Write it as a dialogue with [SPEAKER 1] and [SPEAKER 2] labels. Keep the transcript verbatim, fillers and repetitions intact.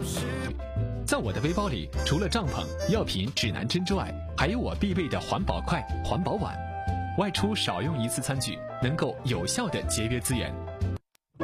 [SPEAKER 1] 在我的背包里，除了帐篷、药品、指南针之外，还有我必备的环保筷、环保碗。外出少用一次餐具，能够有效地节约资源。